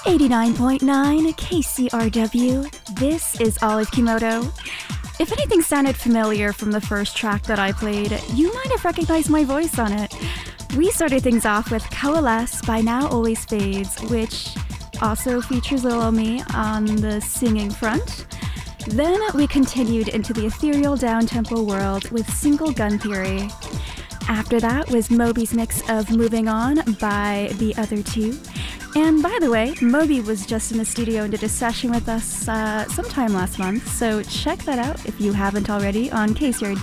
89.9 KCRW. This is Olive Kimoto. If anything sounded familiar from the first track that I played, you might have recognized my voice on it. We started things off with Coalesce by Now Always Fades, which also features Little Me on the singing front. Then we continued into the ethereal down-tempo world with Single Gun Theory. After that was Moby's mix of Moving On by The Other Two. And by the way, Moby was just in the studio and did a session with us sometime last month, so check that out if you haven't already on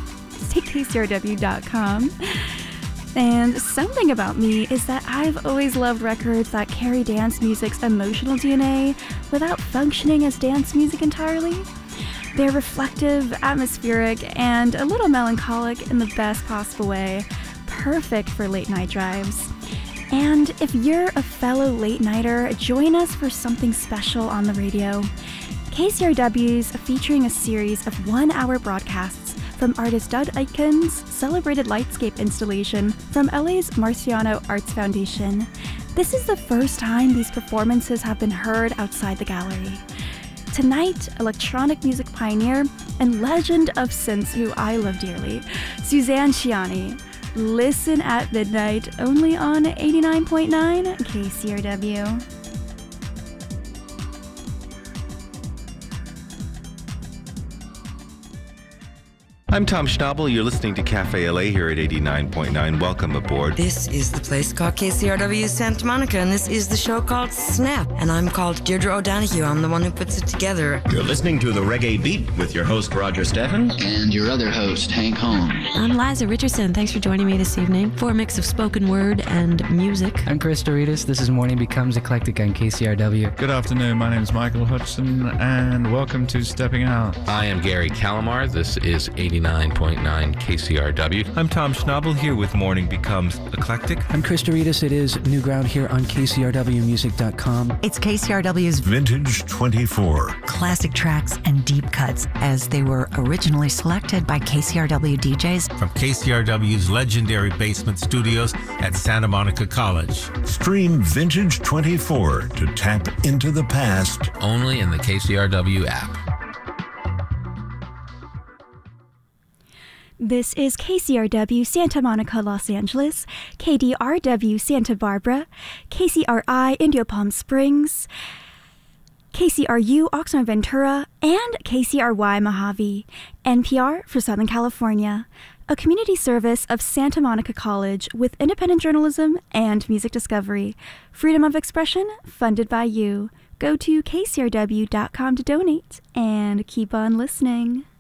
KCRW.com. And something about me is that I've always loved records that carry dance music's emotional DNA without functioning as dance music entirely. They're reflective, atmospheric, and a little melancholic in the best possible way, perfect for late night drives. And if you're a fellow late nighter, join us for something special on the radio. KCRW's featuring a series of 1-hour broadcasts from artist Doug Aitken's celebrated Lightscape installation from LA's Marciano Arts Foundation. This is the first time these performances have been heard outside the gallery. Tonight, electronic music pioneer and legend of synths who I love dearly, Suzanne Ciani. Listen at midnight, only on 89.9 KCRW. I'm Tom Schnabel. You're listening to Cafe LA here at 89.9. Welcome aboard. This is the place called KCRW Santa Monica, and this is the show called Snap. And I'm called Deirdre O'Donoghue. I'm the one who puts it together. You're listening to The Reggae Beat with your host, Roger Steffen. And your other host, Hank Holmes. I'm Liza Richardson. Thanks for joining me this evening for a mix of spoken word and music. I'm Chris Doritas. This is Morning Becomes Eclectic on KCRW. Good afternoon. My name is Michael Hudson, and welcome to Stepping Out. I am Gary Calamar. This is 89.9 KCRW. I'm Tom Schnabel here with Morning Becomes Eclectic. I'm Chris Doritas. It is New Ground here on KCRWmusic.com. It's KCRW's Vintage 24. Classic tracks and deep cuts as they were originally selected by KCRW DJs. From KCRW's legendary basement studios at Santa Monica College. Stream Vintage 24 to tap into the past. Only in the KCRW app. This is KCRW Santa Monica, Los Angeles, KDRW Santa Barbara, KCRI Indio Palm Springs, KCRU Oxnard Ventura, and KCRY Mojave, NPR for Southern California, a community service of Santa Monica College with independent journalism and music discovery. Freedom of expression funded by you. Go to kcrw.com to donate and keep on listening.